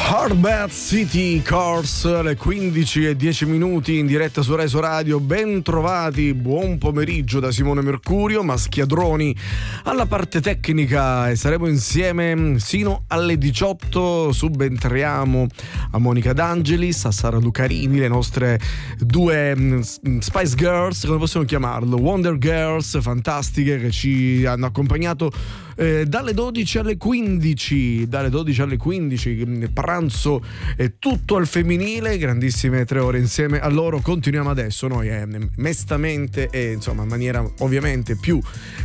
Hardbat City Course alle 15:10 in diretta su Reso Radio. Ben trovati, buon pomeriggio da Simone Mercurio, Maschiadroni alla parte tecnica, e saremo insieme sino alle 18. Subentriamo a Monica D'Angelis, a Sara Lucarini, le nostre due Spice Girls, come possiamo chiamarlo, Wonder Girls fantastiche, che ci hanno accompagnato dalle 12 alle 15, pranzo tutto al femminile, grandissime 3 ore insieme a loro. Continuiamo adesso noi mestamente e insomma in maniera ovviamente più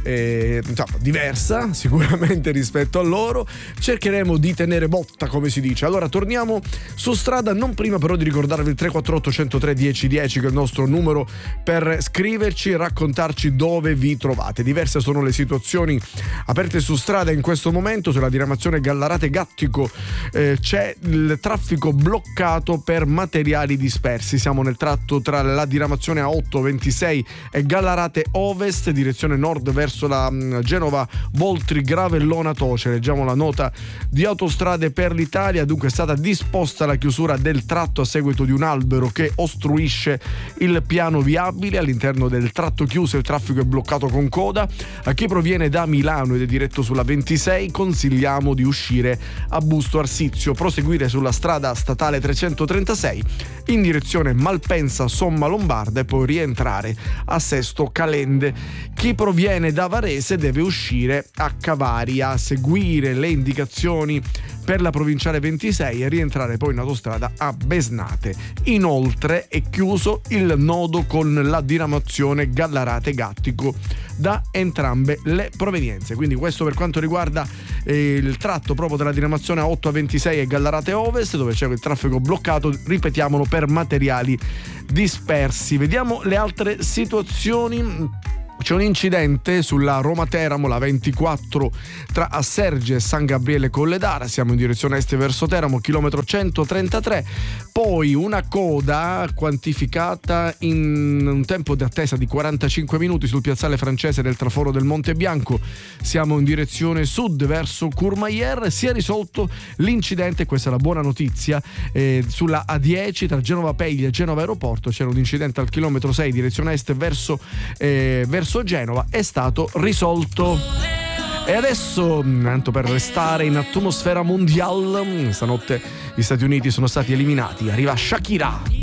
diversa sicuramente rispetto a loro. Cercheremo di tenere botta, come si dice. Allora torniamo su strada, non prima però di ricordarvi il 348 103 1010, che è il nostro numero per scriverci e raccontarci dove vi trovate. Diverse sono le situazioni aperte su strada in questo momento. Sulla diramazione Gallarate-Gattico c'è il traffico bloccato per materiali dispersi. Siamo nel tratto tra la diramazione A8 26 e Gallarate Ovest, direzione nord verso la Genova Voltri Gravellona Toce. Leggiamo la nota di Autostrade per l'Italia. Dunque è stata disposta la chiusura del tratto a seguito di un albero che ostruisce il piano viabile. All'interno del tratto chiuso il traffico è bloccato con coda. A chi proviene da Milano ed è diretto sulla 26 consigliamo di uscire a Busto Arsizio, proseguire sulla strada statale 336 in direzione Malpensa Somma Lombarda e poi rientrare a Sesto Calende. Chi proviene da Varese deve uscire a Cavaria, seguire le indicazioni per la provinciale 26 e rientrare poi in autostrada a Besnate. Inoltre è chiuso il nodo con la diramazione Gallarate-Gattico da entrambe le provenienze. Quindi questo per quanto riguarda il tratto proprio della diramazione A8 a 26 e Gallarate Ovest, dove c'è il traffico bloccato, ripetiamolo, per materiali dispersi. Vediamo le altre situazioni. C'è un incidente sulla Roma-Teramo, la 24 tra Asserge e San Gabriele Colledara. Siamo in direzione est verso Teramo, chilometro 133. Poi una coda quantificata in un tempo di attesa di 45 minuti sul piazzale francese del traforo del Monte Bianco. Siamo in direzione sud verso Courmayeur. Si è risolto l'incidente, questa è la buona notizia, sulla A10 tra Genova Peglia e Genova Aeroporto. C'era un incidente al chilometro 6 direzione est verso Genova, è stato risolto. E adesso, tanto per restare in atmosfera mondiale, stanotte gli Stati Uniti sono stati eliminati. Arriva Shakira.